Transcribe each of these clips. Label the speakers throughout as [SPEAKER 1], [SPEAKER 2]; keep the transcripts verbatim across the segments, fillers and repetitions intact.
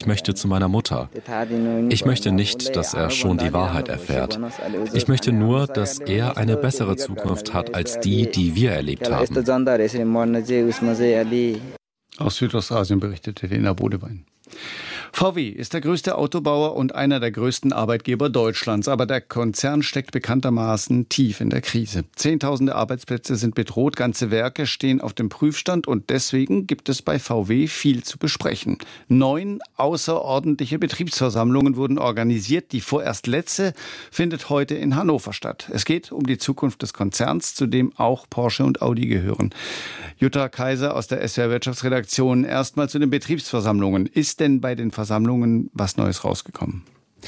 [SPEAKER 1] ich möchte zu meiner Mutter. Ich möchte nicht, dass er schon die Wahrheit erfährt. Ich möchte nur, dass er eine bessere Zukunft hat als die, die wir erlebt haben.
[SPEAKER 2] Aus Südostasien berichtete Lena Bodewein. V W ist der größte Autobauer und einer der größten Arbeitgeber Deutschlands. Aber der Konzern steckt bekanntermaßen tief in der Krise. Zehntausende Arbeitsplätze sind bedroht, ganze Werke stehen auf dem Prüfstand und deswegen gibt es bei V W viel zu besprechen. Neun außerordentliche Betriebsversammlungen wurden organisiert. Die vorerst letzte findet heute in Hannover statt. Es geht um die Zukunft des Konzerns, zu dem auch Porsche und Audi gehören. Jutta Kaiser aus der S W R Wirtschaftsredaktion. Erstmal zu den Betriebsversammlungen. Ist denn bei den Versammlungen was Neues rausgekommen?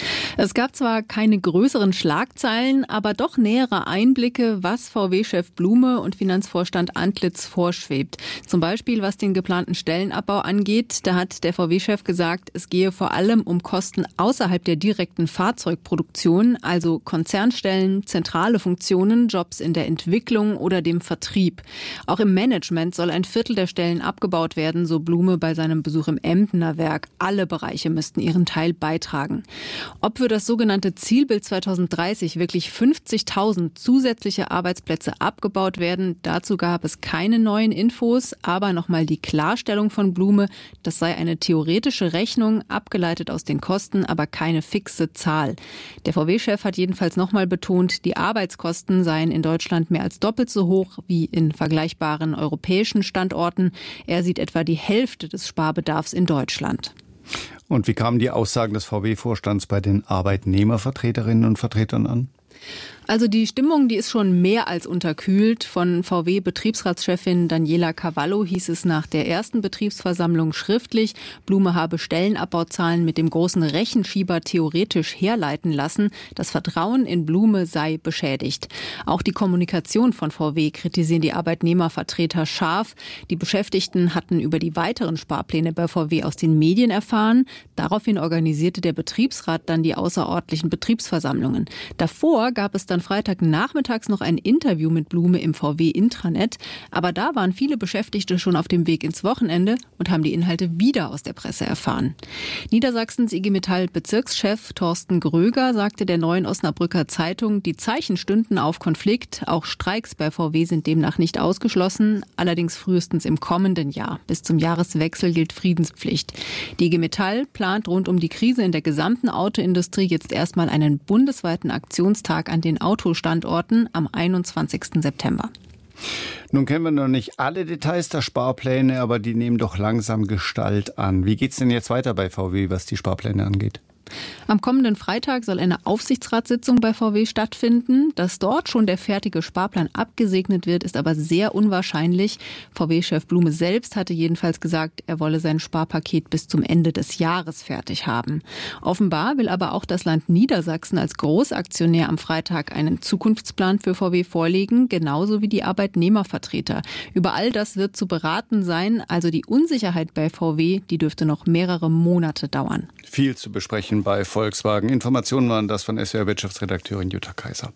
[SPEAKER 3] Es gab zwar keine größeren Schlagzeilen, aber doch nähere Einblicke, was V W-Chef Blume und Finanzvorstand Antlitz vorschwebt. Zum Beispiel, was den geplanten Stellenabbau angeht. Da hat der V W-Chef gesagt, es gehe vor allem um Kosten außerhalb der direkten Fahrzeugproduktion, also Konzernstellen, zentrale Funktionen, Jobs in der Entwicklung oder dem Vertrieb. Auch im Management soll ein Viertel der Stellen abgebaut werden, so Blume bei seinem Besuch im Emdener Werk. Alle Bereiche müssten ihren Teil beitragen. Ob für das sogenannte Zielbild zweitausenddreißig wirklich fünfzigtausend zusätzliche Arbeitsplätze abgebaut werden, dazu gab es keine neuen Infos, aber nochmal die Klarstellung von Blume, das sei eine theoretische Rechnung, abgeleitet aus den Kosten, aber keine fixe Zahl. Der V W-Chef hat jedenfalls nochmal betont, die Arbeitskosten seien in Deutschland mehr als doppelt so hoch wie in vergleichbaren europäischen Standorten. Er sieht etwa die Hälfte des Sparbedarfs in Deutschland.
[SPEAKER 2] Und wie kamen die Aussagen des V W-Vorstands bei den Arbeitnehmervertreterinnen und Vertretern an?
[SPEAKER 3] Also die Stimmung, die ist schon mehr als unterkühlt. Von V W-Betriebsratschefin Daniela Cavallo hieß es nach der ersten Betriebsversammlung schriftlich, Blume habe Stellenabbauzahlen mit dem großen Rechenschieber theoretisch herleiten lassen. Das Vertrauen in Blume sei beschädigt. Auch die Kommunikation von V W kritisieren die Arbeitnehmervertreter scharf. Die Beschäftigten hatten über die weiteren Sparpläne bei V W aus den Medien erfahren. Daraufhin organisierte der Betriebsrat dann die außerordentlichen Betriebsversammlungen. Davor gab es dann Freitagnachmittags noch ein Interview mit Blume im V W-Intranet. Aber da waren viele Beschäftigte schon auf dem Weg ins Wochenende und haben die Inhalte wieder aus der Presse erfahren. Niedersachsens I G Metall-Bezirkschef Thorsten Gröger sagte der Neuen Osnabrücker Zeitung, die Zeichen stünden auf Konflikt. Auch Streiks bei V W sind demnach nicht ausgeschlossen, allerdings frühestens im kommenden Jahr. Bis zum Jahreswechsel gilt Friedenspflicht. Die I G Metall plant rund um die Krise in der gesamten Autoindustrie jetzt erstmal einen bundesweiten Aktionstag an den Autostandorten am einundzwanzigsten September.
[SPEAKER 2] Nun kennen wir noch nicht alle Details der Sparpläne, aber die nehmen doch langsam Gestalt an. Wie geht's denn jetzt weiter bei V W, was die Sparpläne angeht?
[SPEAKER 3] Am kommenden Freitag soll eine Aufsichtsratssitzung bei V W stattfinden. Dass dort schon der fertige Sparplan abgesegnet wird, ist aber sehr unwahrscheinlich. V W-Chef Blume selbst hatte jedenfalls gesagt, er wolle sein Sparpaket bis zum Ende des Jahres fertig haben. Offenbar will aber auch das Land Niedersachsen als Großaktionär am Freitag einen Zukunftsplan für V W vorlegen, genauso wie die Arbeitnehmervertreter. Über all das wird zu beraten sein. Also die Unsicherheit bei V W, die dürfte noch mehrere Monate dauern.
[SPEAKER 2] Viel zu besprechen bei Volkswagen. Informationen waren das von S W R-Wirtschaftsredakteurin Jutta Kaiser.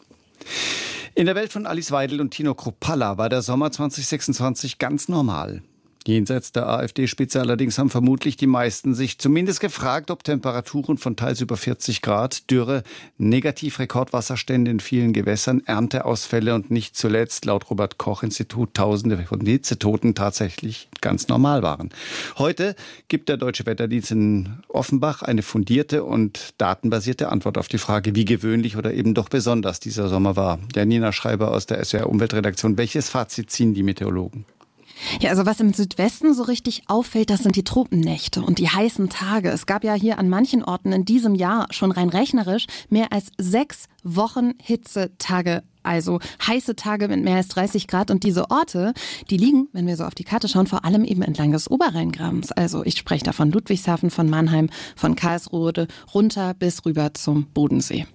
[SPEAKER 2] In der Welt von Alice Weidel und Tino Kruppalla war der Sommer zweitausendsechsundzwanzig ganz normal. Jenseits der AfD-Spitze allerdings haben vermutlich die meisten sich zumindest gefragt, ob Temperaturen von teils über vierzig Grad, Dürre, Negativrekordwasserstände in vielen Gewässern, Ernteausfälle und nicht zuletzt laut Robert-Koch-Institut Tausende von Hitzetoten tatsächlich ganz normal waren. Heute gibt der Deutsche Wetterdienst in Offenbach eine fundierte und datenbasierte Antwort auf die Frage, wie gewöhnlich oder eben doch besonders dieser Sommer war. Janina Schreiber aus der S W R-Umweltredaktion. Welches Fazit ziehen die Meteorologen?
[SPEAKER 4] Ja, also was im Südwesten so richtig auffällt, das sind die Tropennächte und die heißen Tage. Es gab ja hier an manchen Orten in diesem Jahr schon rein rechnerisch mehr als sechs Wochen Hitzetage. Also heiße Tage mit mehr als dreißig Grad. Und diese Orte, die liegen, wenn wir so auf die Karte schauen, vor allem eben entlang des Oberrheingrabens. Also ich spreche da von Ludwigshafen, von Mannheim, von Karlsruhe runter bis rüber zum Bodensee.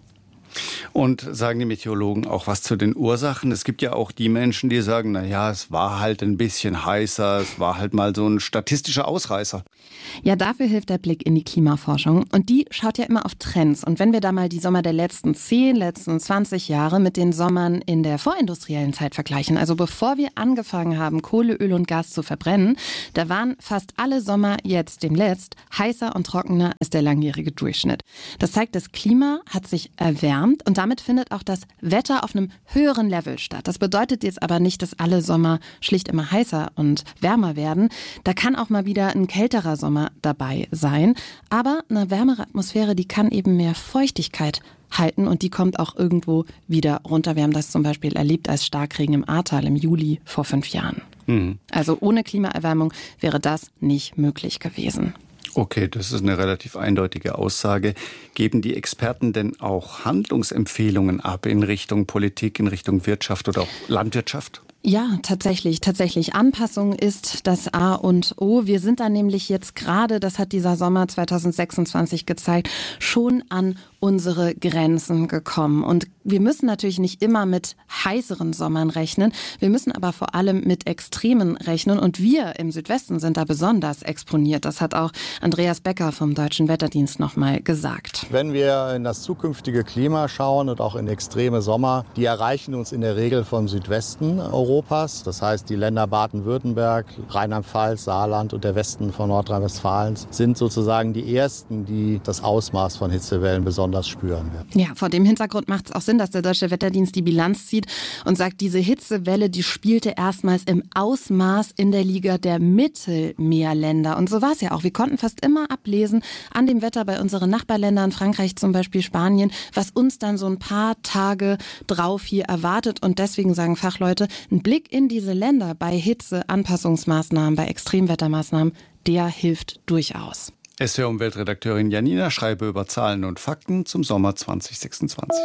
[SPEAKER 2] Und sagen die Meteorologen auch was zu den Ursachen? Es gibt ja auch die Menschen, die sagen, na ja, es war halt ein bisschen heißer, es war halt mal so ein statistischer Ausreißer.
[SPEAKER 4] Ja, dafür hilft der Blick in die Klimaforschung. Und die schaut ja immer auf Trends. Und wenn wir da mal die Sommer der letzten zehn, letzten zwanzig Jahre mit den Sommern in der vorindustriellen Zeit vergleichen, also bevor wir angefangen haben, Kohle, Öl und Gas zu verbrennen, da waren fast alle Sommer jetzt demnächst heißer und trockener als der langjährige Durchschnitt. Das zeigt, das Klima hat sich erwärmt und damit findet auch das Wetter auf einem höheren Level statt. Das bedeutet jetzt aber nicht, dass alle Sommer schlicht immer heißer und wärmer werden. Da kann auch mal wieder ein kälterer Sommer dabei sein. Aber eine wärmere Atmosphäre, die kann eben mehr Feuchtigkeit halten und die kommt auch irgendwo wieder runter. Wir haben das zum Beispiel erlebt als Starkregen im Ahrtal im Juli vor fünf Jahren. Mhm. Also ohne Klimaerwärmung wäre das nicht möglich gewesen.
[SPEAKER 2] Okay, das ist eine relativ eindeutige Aussage. Geben die Experten denn auch Handlungsempfehlungen ab in Richtung Politik, in Richtung Wirtschaft oder auch Landwirtschaft?
[SPEAKER 4] Ja, tatsächlich, tatsächlich. Anpassung ist das A und O. Wir sind da nämlich jetzt gerade, das hat dieser Sommer zwanzig sechsundzwanzig gezeigt, schon an unsere Grenzen gekommen. Und wir müssen natürlich nicht immer mit heißeren Sommern rechnen. Wir müssen aber vor allem mit Extremen rechnen. Und wir im Südwesten sind da besonders exponiert. Das hat auch Andreas Becker vom Deutschen Wetterdienst nochmal gesagt.
[SPEAKER 5] Wenn wir in das zukünftige Klima schauen und auch in extreme Sommer, die erreichen uns in der Regel vom Südwesten Europas. Das heißt, die Länder Baden-Württemberg, Rheinland-Pfalz, Saarland und der Westen von Nordrhein-Westfalen sind sozusagen die ersten, die das Ausmaß von Hitzewellen besonders spüren werden.
[SPEAKER 4] Ja, vor dem Hintergrund macht es auch Sinn, dass der Deutsche Wetterdienst die Bilanz zieht und sagt, diese Hitzewelle, die spielte erstmals im Ausmaß in der Liga der Mittelmeerländer. Und so war es ja auch. Wir konnten fast immer ablesen an dem Wetter bei unseren Nachbarländern, Frankreich zum Beispiel, Spanien, was uns dann so ein paar Tage drauf hier erwartet. Und deswegen sagen Fachleute, ein Blick in diese Länder bei Hitze, Anpassungsmaßnahmen, bei Extremwettermaßnahmen, der hilft durchaus.
[SPEAKER 2] S W R-Umweltredakteurin Janina Schreiber über Zahlen und Fakten zum Sommer zwanzig sechsundzwanzig.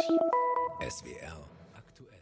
[SPEAKER 6] S W R aktuell.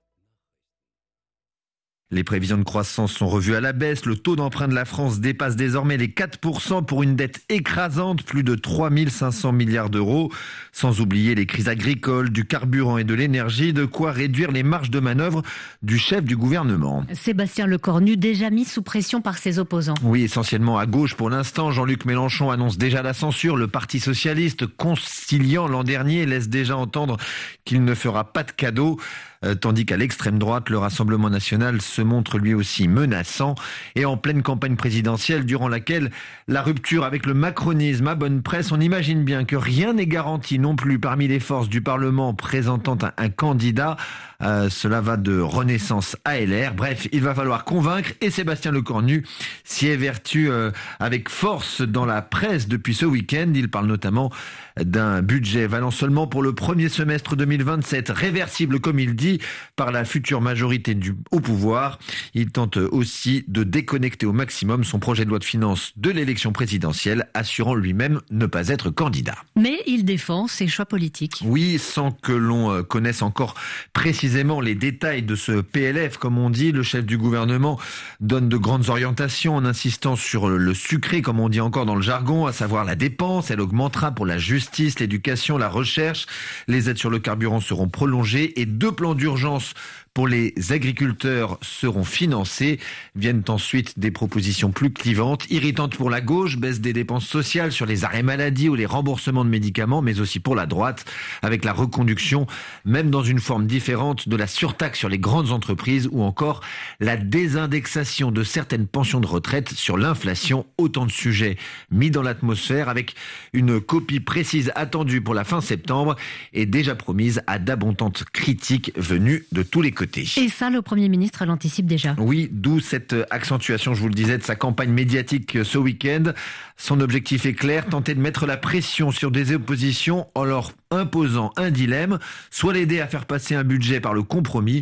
[SPEAKER 6] Les prévisions de croissance sont revues à la baisse. Le taux d'emprunt de la France dépasse désormais les quatre pour cent pour une dette écrasante, plus de trois mille cinq cents milliards d'euros. Sans oublier les crises agricoles, du carburant et de l'énergie, de quoi réduire les marges de manœuvre du chef du gouvernement.
[SPEAKER 7] Sébastien Lecornu, déjà mis sous pression par ses opposants.
[SPEAKER 6] Oui, essentiellement à gauche pour l'instant. Jean-Luc Mélenchon annonce déjà la censure. Le Parti socialiste, conciliant l'an dernier, laisse déjà entendre qu'il ne fera pas de cadeau. Euh, tandis qu'à l'extrême droite, le Rassemblement national se montre lui aussi menaçant et en pleine campagne présidentielle durant laquelle la rupture avec le macronisme à bonne presse, on imagine bien que rien n'est garanti non plus parmi les forces du Parlement présentant un, un candidat. Euh, cela va de Renaissance à L R. Bref, il va falloir convaincre et Sébastien Lecornu s'y évertue euh, avec force dans la presse depuis ce week-end. Il parle notamment d'un budget valant seulement pour le premier semestre deux mille vingt-sept, réversible comme il dit par la future majorité du, au pouvoir. Il tente aussi de déconnecter au maximum son projet de loi de finances de l'élection présidentielle, assurant lui-même ne pas être candidat.
[SPEAKER 7] Mais il défend ses choix politiques.
[SPEAKER 6] Oui, sans que l'on connaisse encore précisément les détails de ce P L F, comme on dit, le chef du gouvernement donne de grandes orientations en insistant sur le sucré, comme on dit encore dans le jargon, à savoir la dépense. Elle augmentera pour la justice, l'éducation, la recherche. Les aides sur le carburant seront prolongées et deux plans d'urgence pour les agriculteurs seront financés. Viennent ensuite des propositions plus clivantes, irritantes pour la gauche, baisse des dépenses sociales sur les arrêts maladie ou les remboursements de médicaments, mais aussi pour la droite, avec la reconduction, même dans une forme différente, de la surtaxe sur les grandes entreprises ou encore la désindexation de certaines pensions de retraite sur l'inflation. Autant de sujets mis dans l'atmosphère avec une copie précise attendue pour la fin septembre et déjà promise à d'abondantes critiques venues de tous les côtés.
[SPEAKER 7] Et ça, le Premier ministre l'anticipe déjà.
[SPEAKER 6] Oui, d'où cette accentuation, je vous le disais, de sa campagne médiatique ce week-end. Son objectif est clair, tenter de mettre la pression sur des oppositions en leur imposant un dilemme, soit l'aider à faire passer un budget par le compromis,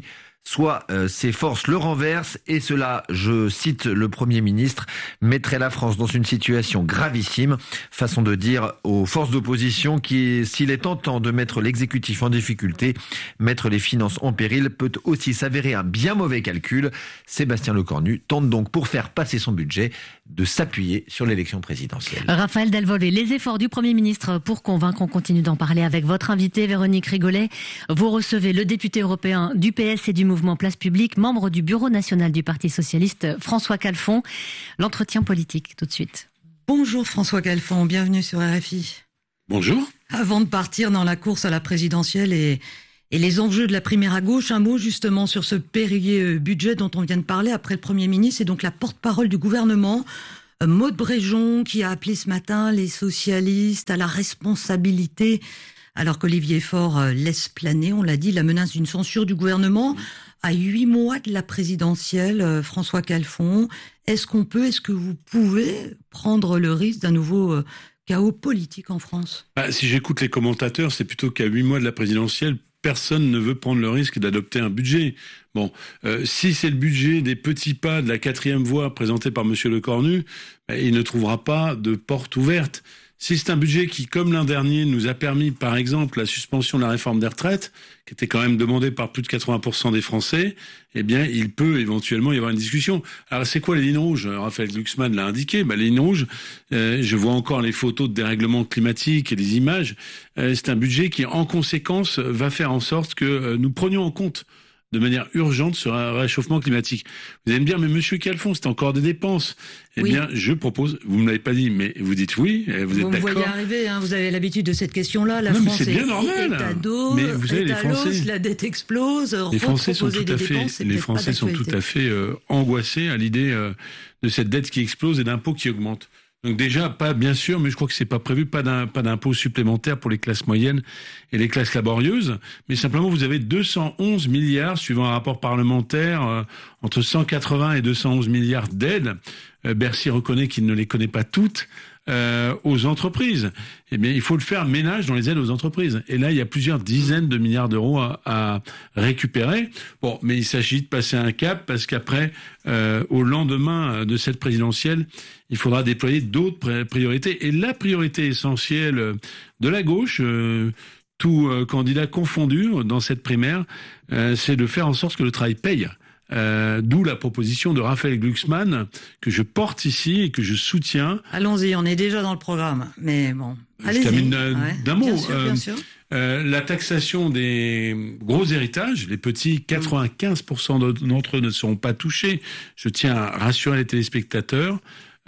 [SPEAKER 6] soit euh, ses forces le renversent et cela, je cite le Premier ministre, mettrait la France dans une situation gravissime. Façon de dire aux forces d'opposition qui, s'il est tentant de mettre l'exécutif en difficulté, mettre les finances en péril peut aussi s'avérer un bien mauvais calcul. Sébastien Lecornu tente donc pour faire passer son budget de s'appuyer sur l'élection présidentielle.
[SPEAKER 7] Raphaël Delvolvé, les efforts du Premier ministre pour convaincre, on continue d'en parler avec votre invité Véronique Rigolet. Vous recevez le député européen du P S et du mouvement Place Publique, membre du bureau national du Parti socialiste, François Calfon. L'entretien politique, tout de suite.
[SPEAKER 8] Bonjour François Calfon, bienvenue sur R F I.
[SPEAKER 9] Bonjour.
[SPEAKER 8] Avant de partir dans la course à la présidentielle et, et les enjeux de la primaire à gauche, un mot justement sur ce périlleux budget dont on vient de parler après le Premier ministre et donc la porte-parole du gouvernement, Maud Bréjon, qui a appelé ce matin les socialistes à la responsabilité, alors qu'Olivier Faure laisse planer, on l'a dit, la menace d'une censure du gouvernement. À huit mois de la présidentielle, François Calfon, est-ce qu'on peut, est-ce que vous pouvez prendre le risque d'un nouveau chaos politique en France ?
[SPEAKER 9] Bah, si j'écoute les commentateurs, c'est plutôt qu'à huit mois de la présidentielle, personne ne veut prendre le risque d'adopter un budget. Bon, euh, si c'est le budget des petits pas de la quatrième voie présenté par Monsieur Lecornu, bah, il ne trouvera pas de porte ouverte. Si c'est un budget qui, comme l'an dernier, nous a permis, par exemple, la suspension de la réforme des retraites, qui était quand même demandée par plus de quatre-vingts pour cent des Français, eh bien, il peut éventuellement y avoir une discussion. Alors, c'est quoi les lignes rouges ? Raphaël Glucksmann l'a indiqué. Bah, les lignes rouges, euh, je vois encore les photos de dérèglement climatique et des images. Euh, c'est un budget qui, en conséquence, va faire en sorte que euh, nous prenions en compte de manière urgente sur un réchauffement climatique. Vous allez me dire, mais Monsieur Calfon, c'est encore des dépenses. Eh oui. bien, je propose, vous ne me l'avez pas dit, mais vous dites oui, vous êtes
[SPEAKER 8] vous
[SPEAKER 9] d'accord.
[SPEAKER 8] Vous me voyez arriver, hein, vous avez l'habitude de cette question-là. La
[SPEAKER 9] non,
[SPEAKER 8] France
[SPEAKER 9] mais c'est bien
[SPEAKER 8] est,
[SPEAKER 9] normal.
[SPEAKER 8] est à dos,
[SPEAKER 9] mais vous savez,
[SPEAKER 8] est
[SPEAKER 9] les
[SPEAKER 8] à
[SPEAKER 9] Français,
[SPEAKER 8] l'os, la dette explose.
[SPEAKER 9] Les Français sont tout à fait,
[SPEAKER 8] dépenses,
[SPEAKER 9] les Français sont tout à fait euh, angoissés à l'idée euh, de cette dette qui explose et d'impôts qui augmentent. Donc déjà, pas bien sûr, mais je crois que c'est pas prévu, pas d'un, pas d'impôts supplémentaires pour les classes moyennes et les classes laborieuses, mais simplement vous avez deux cent onze milliards, suivant un rapport parlementaire, euh, entre cent quatre-vingts et deux cent onze milliards d'aides. Euh, Bercy reconnaît qu'il ne les connaît pas toutes. Euh, aux entreprises. Eh bien, il faut le faire ménage dans les aides aux entreprises. Et là, il y a plusieurs dizaines de milliards d'euros à, à récupérer. Bon, mais il s'agit de passer un cap parce qu'après, euh, au lendemain de cette présidentielle, il faudra déployer d'autres priorités. Et la priorité essentielle de la gauche, euh, tout euh, candidat confondu dans cette primaire, euh, c'est de faire en sorte que le travail paye. Euh, d'où la proposition de Raphaël Glucksmann que je porte ici et que je soutiens.
[SPEAKER 8] Allons-y, on est déjà dans le programme, mais bon, allez-y.
[SPEAKER 9] Je termine d'un,
[SPEAKER 8] ouais,
[SPEAKER 9] d'un mot.
[SPEAKER 8] Bien sûr,
[SPEAKER 9] euh,
[SPEAKER 8] bien sûr.
[SPEAKER 9] Euh, la taxation des gros héritages, les petits, quatre-vingt-quinze pour cent d'entre eux ne seront pas touchés. Je tiens à rassurer les téléspectateurs.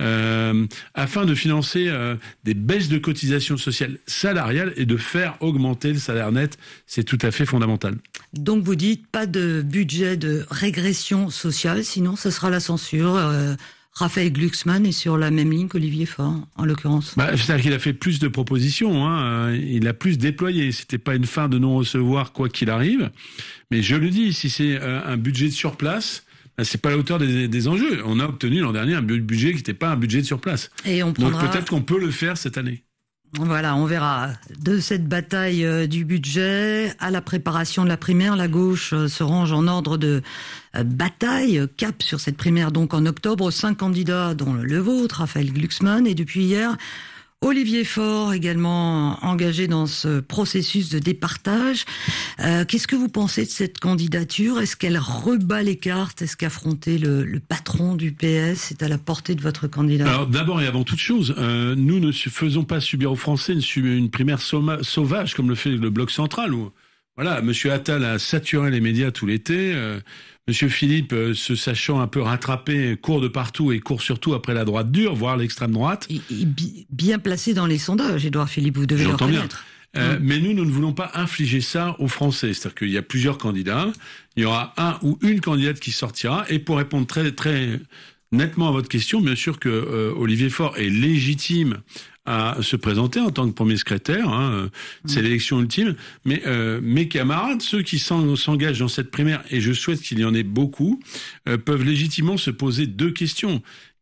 [SPEAKER 9] Euh, afin de financer euh, des baisses de cotisations sociales salariales et de faire augmenter le salaire net, c'est tout à fait fondamental.
[SPEAKER 8] Donc vous dites pas de budget de régression sociale, sinon ce sera la censure. Euh, Raphaël Glucksmann est sur la même ligne qu'Olivier Faure, en l'occurrence. Bah,
[SPEAKER 9] c'est-à-dire qu'il a fait plus de propositions, hein, il a plus déployé. C'était pas une fin de non-recevoir quoi qu'il arrive, mais je le dis, si c'est euh, un budget de surplace, c'est pas à la hauteur des, des enjeux. On a obtenu l'an dernier un budget qui n'était pas un budget de surplace.
[SPEAKER 8] Et on prendra...
[SPEAKER 9] Donc peut-être qu'on peut le faire cette année.
[SPEAKER 8] Voilà, on verra. De cette bataille euh, du budget à la préparation de la primaire, la gauche euh, se range en ordre de euh, bataille. Cap sur cette primaire donc en octobre. Cinq candidats dont le vôtre, Raphaël Glucksmann. Et depuis hier, Olivier Faure, également engagé dans ce processus de départage. Euh, qu'est-ce que vous pensez de cette candidature ? Est-ce qu'elle rebat les cartes ? Est-ce qu'affronter le, le patron du P S est à la portée de votre candidat ?
[SPEAKER 9] Alors d'abord et avant toute chose, euh, nous ne faisons pas subir aux Français une, une primaire soma, sauvage comme le fait le Bloc central. Où, voilà, Monsieur Attal a saturé les médias tout l'été. Euh, Monsieur Philippe, euh, se sachant un peu rattrapé, court de partout et court surtout après la droite dure, voire l'extrême droite.
[SPEAKER 8] Il, il, bien placé dans les sondages, Édouard Philippe, vous devez le reconnaître.
[SPEAKER 9] Euh, mmh. Mais nous, nous ne voulons pas infliger ça aux Français. C'est-à-dire qu'il y a plusieurs candidats. Il y aura un ou une candidate qui sortira. Et pour répondre très, très nettement à votre question, bien sûr que euh, Olivier Faure est légitime à se présenter en tant que premier secrétaire, hein, c'est l'élection ultime, mais euh, mes camarades, ceux qui s'engagent dans cette primaire, et je souhaite qu'il y en ait beaucoup, euh, peuvent légitimement se poser deux questions.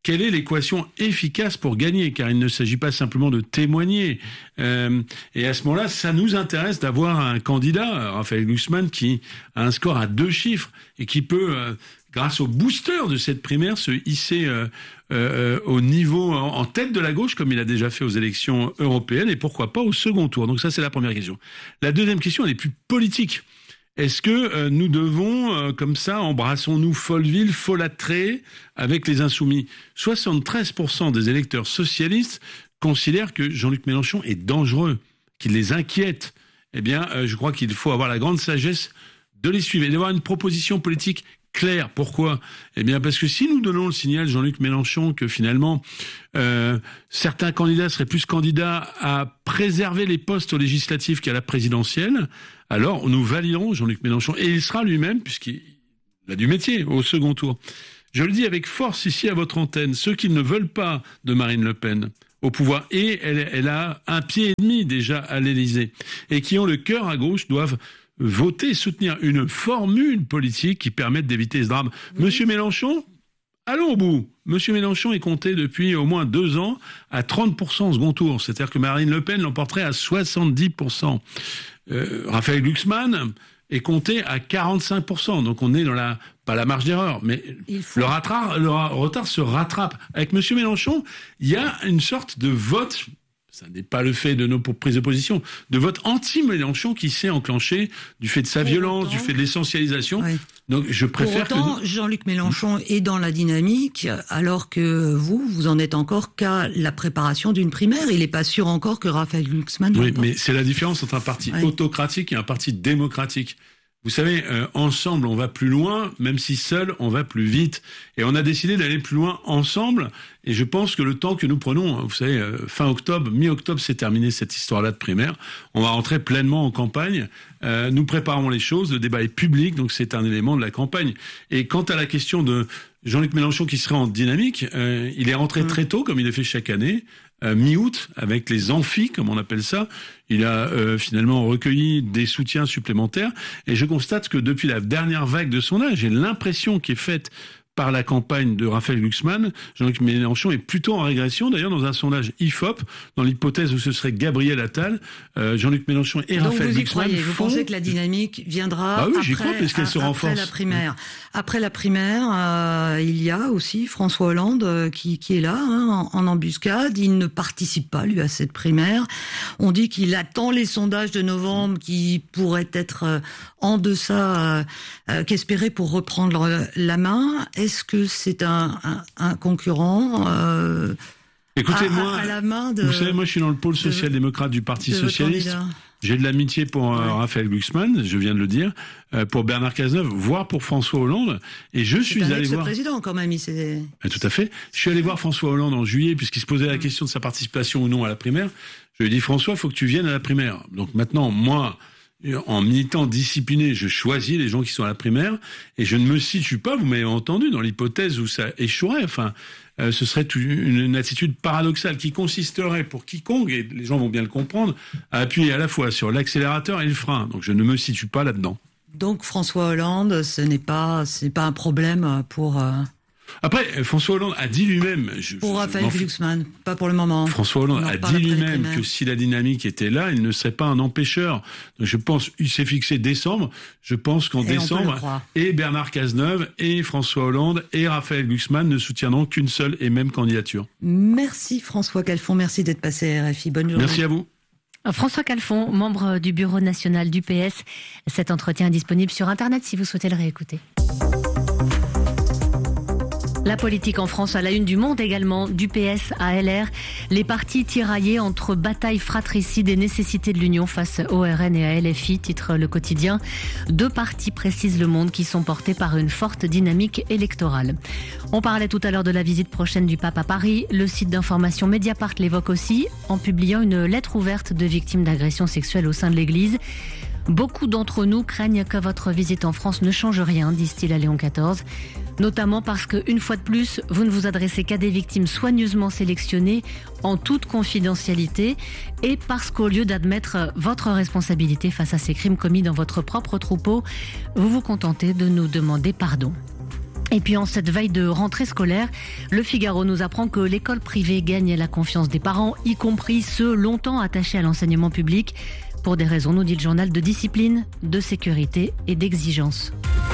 [SPEAKER 9] quelle est l'équation efficace pour gagner, car il ne s'agit pas simplement de témoigner. Euh, et à ce moment-là, ça nous intéresse d'avoir un candidat, Raphaël Glucksmann, qui a un score à deux chiffres et qui peut, euh, grâce au booster de cette primaire, se hisser euh, euh, au niveau, en, en tête de la gauche, comme il a déjà fait aux élections européennes, et pourquoi pas au second tour. Donc ça, c'est la première question. La deuxième question, elle est plus politique. Est-ce que euh, nous devons, euh, comme ça, embrassons-nous Folleville, folâtrer avec les insoumis ? soixante-treize pour cent des électeurs socialistes considèrent que Jean-Luc Mélenchon est dangereux, qu'il les inquiète. Eh bien, euh, je crois qu'il faut avoir la grande sagesse de les suivre et d'avoir une proposition politique claire. Pourquoi ? Eh bien, parce que si nous donnons le signal, Jean-Luc Mélenchon, que finalement, euh, certains candidats seraient plus candidats à préserver les postes aux législatives qu'à la présidentielle, alors nous validerons Jean-Luc Mélenchon. Et il sera lui-même, puisqu'il a du métier, au second tour. Je le dis avec force ici à votre antenne, ceux qui ne veulent pas de Marine Le Pen au pouvoir, et elle, elle a un pied et demi déjà à l'Élysée, et qui ont le cœur à gauche, doivent voter, soutenir une formule politique qui permette d'éviter ce drame. Oui. Monsieur Mélenchon, allons au bout. Monsieur Mélenchon est compté depuis au moins deux ans à trente pour cent au second tour. C'est-à-dire que Marine Le Pen l'emporterait à soixante-dix pour cent. Euh, Raphaël Glucksmann est compté à quarante-cinq pour cent. Donc on est dans la, pas la marge d'erreur, mais faut... le, rattra, le retard se rattrape. Avec Monsieur Mélenchon, il y a une sorte de vote... Ça n'est pas le fait de nos prises de position, de vote anti-Mélenchon qui s'est enclenché du fait de sa Pour violence, autant, du fait de l'essentialisation. Oui. Donc je préfère
[SPEAKER 8] Pour autant,
[SPEAKER 9] que...
[SPEAKER 8] Jean-Luc Mélenchon est dans la dynamique, alors que vous, vous en êtes encore qu'à la préparation d'une primaire. Il n'est pas sûr encore que Raphaël Glucksmann...
[SPEAKER 9] Oui, mais c'est la différence entre un parti oui. autocratique et un parti démocratique. Vous savez, euh, ensemble, on va plus loin, même si seul, on va plus vite. Et on a décidé d'aller plus loin ensemble. Et je pense que le temps que nous prenons, vous savez, euh, fin octobre, mi-octobre, c'est terminé cette histoire-là de primaire. On va rentrer pleinement en campagne. Euh, nous préparons les choses. Le débat est public, donc c'est un élément de la campagne. Et quant à la question de Jean-Luc Mélenchon qui serait en dynamique, euh, il est rentré mmh. très tôt, comme il le fait chaque année. Euh, mi-août, avec les amphis, comme on appelle ça, il a euh, finalement recueilli des soutiens supplémentaires. Et je constate que depuis la dernière vague de sondage, j'ai l'impression qui est faite par la campagne de Raphaël Glucksmann, Jean-Luc Mélenchon est plutôt en régression. D'ailleurs, dans un sondage I F O P, dans l'hypothèse où ce serait Gabriel Attal, euh, Jean-Luc Mélenchon et
[SPEAKER 8] Donc
[SPEAKER 9] Raphaël
[SPEAKER 8] vous y
[SPEAKER 9] Glucksmann
[SPEAKER 8] croyez,
[SPEAKER 9] font...
[SPEAKER 8] Vous pensez que la dynamique viendra
[SPEAKER 9] ah oui,
[SPEAKER 8] après,
[SPEAKER 9] j'y crois, parce qu'elle se
[SPEAKER 8] après
[SPEAKER 9] renforce.
[SPEAKER 8] la primaire. Après la primaire, euh, il y a aussi François Hollande euh, qui, qui est là, hein, en, en embuscade. Il ne participe pas, lui, à cette primaire. On dit qu'il attend les sondages de novembre qui pourraient être euh, en deçà euh, euh, qu'espérer pour reprendre la main. Est-ce que c'est un, un, un concurrent euh,
[SPEAKER 9] Écoutez,
[SPEAKER 8] à,
[SPEAKER 9] moi,
[SPEAKER 8] à la main de,
[SPEAKER 9] vous savez, moi je suis dans le pôle social-démocrate du Parti socialiste. J'ai de l'amitié pour euh, ouais. Raphaël Glucksmann, je viens de le dire, euh, pour Bernard Cazeneuve, voire pour François Hollande. Et je suis allé voir.
[SPEAKER 8] Président quand même, il s'est.
[SPEAKER 9] Et tout à fait. Je suis allé voir François Hollande en juillet, puisqu'il se posait la question de sa participation ou non à la primaire. Je lui ai dit, François, il faut que tu viennes à la primaire. Donc maintenant, moi, en militant discipliné, je choisis les gens qui sont à la primaire et je ne me situe pas, vous m'avez entendu, dans l'hypothèse où ça échouerait. Enfin, euh, ce serait une, une attitude paradoxale qui consisterait pour quiconque, et les gens vont bien le comprendre, à appuyer à la fois sur l'accélérateur et le frein. Donc je ne me situe pas là-dedans.
[SPEAKER 8] Donc François Hollande, ce n'est pas, c'est pas un problème pour... Euh...
[SPEAKER 9] Après, François Hollande a dit lui-même... Je,
[SPEAKER 8] pour
[SPEAKER 9] je,
[SPEAKER 8] Raphaël Glucksmann, pas pour le moment.
[SPEAKER 9] François Hollande a dit lui-même que si la dynamique était là, il ne serait pas un empêcheur. Donc je pense, il s'est fixé décembre, je pense qu'en et décembre, et Bernard Cazeneuve, et François Hollande, et Raphaël Glucksmann ne soutiendront qu'une seule et même candidature.
[SPEAKER 8] Merci François Calfon, merci d'être passé à R F I. Bonne journée.
[SPEAKER 9] Merci à vous.
[SPEAKER 7] François Calfon, membre du bureau national du P S. Cet entretien est disponible sur Internet si vous souhaitez le réécouter. La politique en France à la une du Monde également, du P S à L R. Les partis tiraillés entre bataille fratricide et nécessité de l'union face au R N et à L F I, titre Le Quotidien. Deux partis, précise Le Monde, qui sont portés par une forte dynamique électorale. On parlait tout à l'heure de la visite prochaine du pape à Paris. Le site d'information Mediapart l'évoque aussi en publiant une lettre ouverte de victimes d'agressions sexuelles au sein de l'Église. Beaucoup d'entre nous craignent que votre visite en France ne change rien, disent-ils à Léon quatorze. Notamment parce que, une fois de plus, vous ne vous adressez qu'à des victimes soigneusement sélectionnées, en toute confidentialité, et parce qu'au lieu d'admettre votre responsabilité face à ces crimes commis dans votre propre troupeau, vous vous contentez de nous demander pardon. Et puis en cette veille de rentrée scolaire, le Figaro nous apprend que l'école privée gagne la confiance des parents, y compris ceux longtemps attachés à l'enseignement public, pour des raisons, nous dit le journal, de discipline, de sécurité et d'exigence.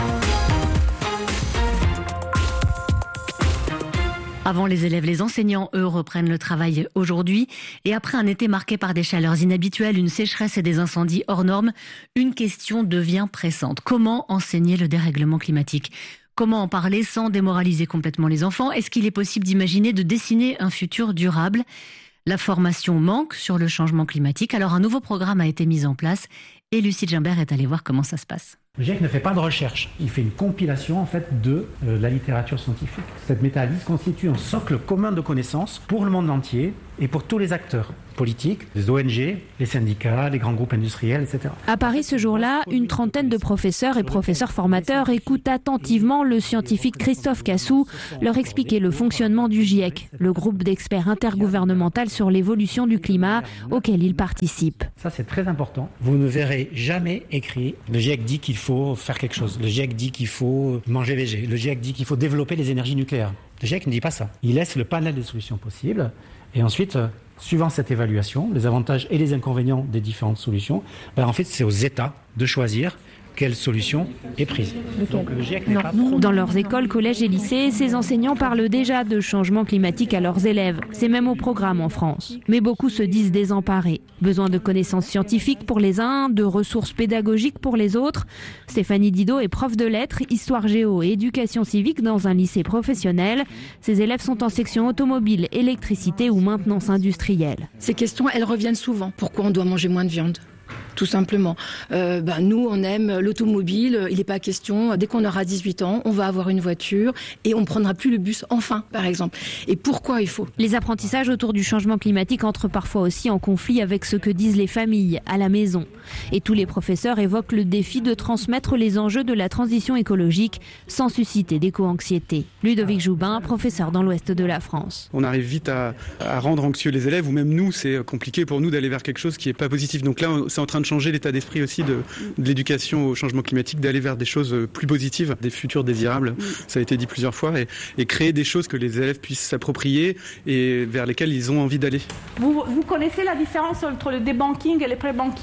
[SPEAKER 7] Avant les élèves, les enseignants, eux, reprennent le travail aujourd'hui. Et après un été marqué par des chaleurs inhabituelles, une sécheresse et des incendies hors normes, une question devient pressante. Comment enseigner le dérèglement climatique ? Comment en parler sans démoraliser complètement les enfants ? Est-ce qu'il est possible d'imaginer de dessiner un futur durable ? La formation manque sur le changement climatique. Alors un nouveau programme a été mis en place et Lucie Gimbert est allée voir comment ça se passe.
[SPEAKER 10] Le GIEC ne fait pas de recherche, il fait une compilation en fait de euh, la littérature scientifique. Cette méta-analyse constitue un socle commun de connaissances pour le monde entier et pour tous les acteurs politiques, les O N G, les syndicats, les grands groupes industriels, et cetera.
[SPEAKER 11] À Paris ce jour-là, une trentaine de professeurs et professeurs formateurs écoutent attentivement le scientifique Christophe Cassou leur expliquer le fonctionnement du GIEC, le groupe d'experts intergouvernemental sur l'évolution du climat auquel il participe.
[SPEAKER 10] Ça c'est très important. Vous ne verrez jamais écrit le GIEC dit qu'il faut faire quelque chose. Le GIEC dit qu'il faut manger végé. Le GIEC dit qu'il faut développer les énergies nucléaires. Le GIEC ne dit pas ça. Il laisse le panel des solutions possibles et ensuite, suivant cette évaluation, les avantages et les inconvénients des différentes solutions, ben en fait c'est aux États de choisir quelle solution est prise.
[SPEAKER 11] Donc, le GIEC n'est pas trop... Dans leurs écoles, collèges et lycées, ces enseignants parlent déjà de changement climatique à leurs élèves. C'est même au programme en France. Mais beaucoup se disent désemparés. Besoin de connaissances scientifiques pour les uns, de ressources pédagogiques pour les autres. Stéphanie Didot est prof de lettres, histoire géo et éducation civique dans un lycée professionnel. Ses élèves sont en section automobile, électricité ou maintenance industrielle.
[SPEAKER 12] Ces questions, elles reviennent souvent. Pourquoi on doit manger moins de viande ? Tout simplement. Euh, ben, nous, on aime l'automobile. Il n'est pas question, dès qu'on aura dix-huit ans, on va avoir une voiture et on ne prendra plus le bus, enfin, par exemple. Et pourquoi il faut ?
[SPEAKER 11] Les apprentissages autour du changement climatique entrent parfois aussi en conflit avec ce que disent les familles à la maison. Et tous les professeurs évoquent le défi de transmettre les enjeux de la transition écologique sans susciter d'éco-anxiété. Ludovic Joubin, professeur dans l'ouest de la France.
[SPEAKER 13] On arrive vite à, à rendre anxieux les élèves, ou même nous, c'est compliqué pour nous d'aller vers quelque chose qui n'est pas positif. Donc là, c'est en train de changer l'état d'esprit aussi de, de l'éducation au changement climatique, d'aller vers des choses plus positives, des futurs désirables, ça a été dit plusieurs fois, et, et créer des choses que les élèves puissent s'approprier et vers lesquelles ils ont envie d'aller.
[SPEAKER 14] Vous, vous connaissez la différence entre le débanking et le pré-banking ?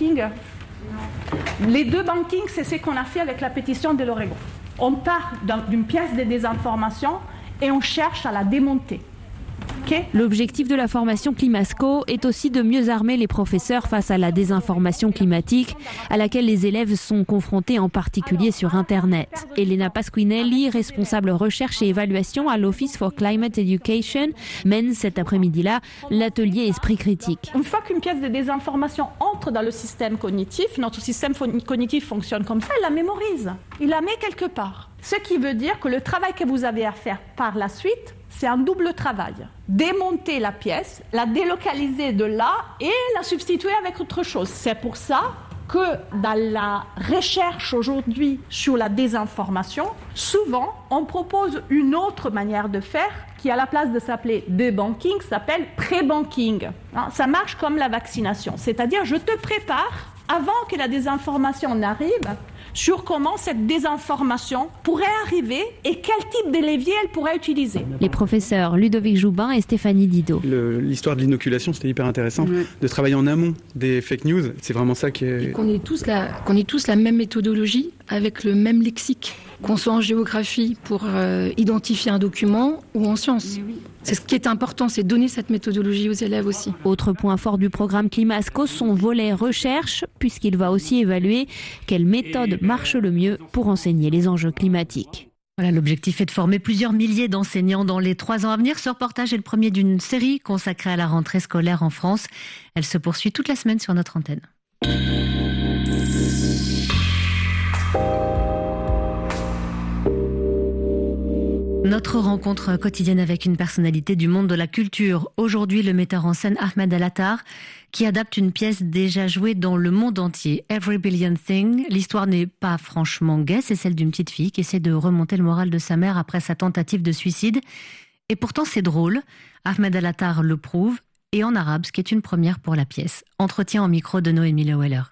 [SPEAKER 14] Les deux bankings, c'est ce qu'on a fait avec la pétition de l'Oregon. On part d'une pièce de désinformation et on cherche à la démonter. Okay.
[SPEAKER 11] L'objectif de la formation Climasco est aussi de mieux armer les professeurs face à la désinformation climatique à laquelle les élèves sont confrontés, en particulier sur Internet. Elena Pasquinelli, responsable recherche et évaluation à l'Office for Climate Education, mène cet après-midi-là l'atelier Esprit critique.
[SPEAKER 14] Une fois qu'une pièce de désinformation entre dans le système cognitif, notre système cognitif fonctionne comme ça, il la mémorise, il la met quelque part. Ce qui veut dire que le travail que vous avez à faire par la suite, c'est un double travail. Démonter la pièce, la délocaliser de là et la substituer avec autre chose. C'est pour ça que dans la recherche aujourd'hui sur la désinformation, souvent on propose une autre manière de faire qui, à la place de s'appeler débanking, s'appelle pré-banking. Ça marche comme la vaccination, c'est-à-dire je te prépare avant que la désinformation n'arrive sur comment cette désinformation pourrait arriver et quel type de levier elle pourrait utiliser.
[SPEAKER 11] Les professeurs Ludovic Joubin et Stéphanie Didot.
[SPEAKER 13] Le, l'histoire de l'inoculation, c'était hyper intéressant, oui. De travailler en amont des fake news, c'est vraiment ça qui est...
[SPEAKER 12] Et qu'on ait tous la, qu'on ait tous la même méthodologie, avec le même lexique, qu'on soit en géographie pour euh, identifier un document ou en sciences. Oui. C'est ce qui est important, c'est donner cette méthodologie aux élèves aussi.
[SPEAKER 11] Autre point fort du programme Climasco, son volet recherche, puisqu'il va aussi évaluer quelle méthode marche le mieux pour enseigner les enjeux climatiques.
[SPEAKER 7] Voilà, l'objectif est de former plusieurs milliers d'enseignants dans les trois ans à venir. Ce reportage est le premier d'une série consacrée à la rentrée scolaire en France. Elle se poursuit toute la semaine sur notre antenne. Notre rencontre quotidienne avec une personnalité du monde de la culture. Aujourd'hui, le metteur en scène Ahmed Al-Attar, qui adapte une pièce déjà jouée dans le monde entier, Every Billion Thing. L'histoire n'est pas franchement gaie, c'est celle d'une petite fille qui essaie de remonter le moral de sa mère après sa tentative de suicide. Et pourtant, c'est drôle. Ahmed Al-Attar le prouve, et en arabe, ce qui est une première pour la pièce. Entretien en micro de Noémie Leweller.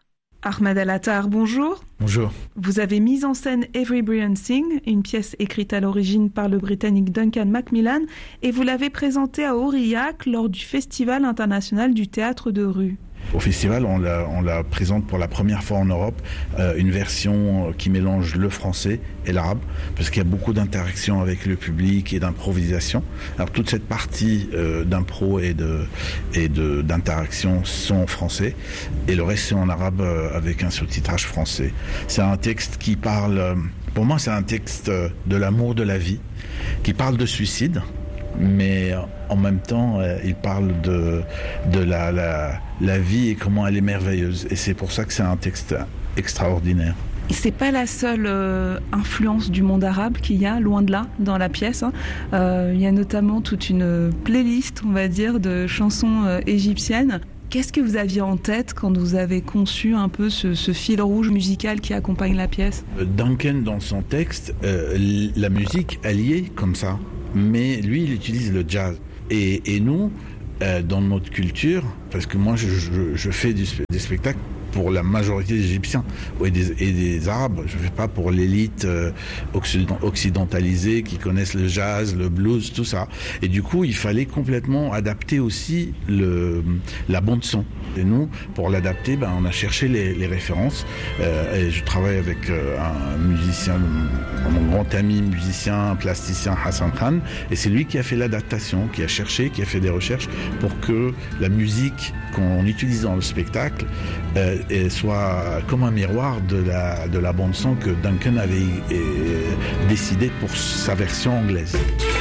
[SPEAKER 15] Ahmed El-Attar, bonjour.
[SPEAKER 16] Bonjour.
[SPEAKER 15] Vous avez mis en scène Every Brian Sing, une pièce écrite à l'origine par le Britannique Duncan Macmillan, et vous l'avez présentée à Aurillac lors du Festival international du théâtre de rue.
[SPEAKER 16] Au festival, on la, on la présente pour la première fois en Europe, euh, une version qui mélange le français et l'arabe, parce qu'il y a beaucoup d'interactions avec le public et d'improvisation. Alors toute cette partie euh, d'impro et de et de d'interaction sont en français, et le reste c'est en arabe euh, avec un sous-titrage français. C'est un texte qui parle, euh, pour moi c'est un texte de l'amour de la vie, qui parle de suicide, mais en même temps, euh, il parle de, de la, la, la vie et comment elle est merveilleuse. Et c'est pour ça que c'est un texte extraordinaire.
[SPEAKER 15] Et c'est pas la seule euh, influence du monde arabe qu'il y a, loin de là, dans la pièce. Hein. Euh, il y a notamment toute une playlist, on va dire, de chansons euh, égyptiennes. Qu'est-ce que vous aviez en tête quand vous avez conçu un peu ce, ce fil rouge musical qui accompagne la pièce ?
[SPEAKER 16] Duncan, dans son texte, euh, la musique, elle y est comme ça. Mais lui, il utilise le jazz. Et, et nous, euh, dans notre culture, parce que moi, je, je, je fais du, des spectacles pour la majorité des Égyptiens et des, et des Arabes. Je ne fais pas pour l'élite euh, occidentalisée qui connaissent le jazz, le blues, tout ça. Et du coup, il fallait complètement adapter aussi le, la bande-son. Et nous, pour l'adapter, ben, on a cherché les, les références. Euh, et je travaille avec euh, un musicien, mon grand ami musicien, plasticien Hassan Khan. Et c'est lui qui a fait l'adaptation, qui a cherché, qui a fait des recherches pour que la musique qu'on utilise dans le spectacle euh, et soit comme un miroir de la, de la bande-son que Duncan avait euh, décidé pour sa version anglaise.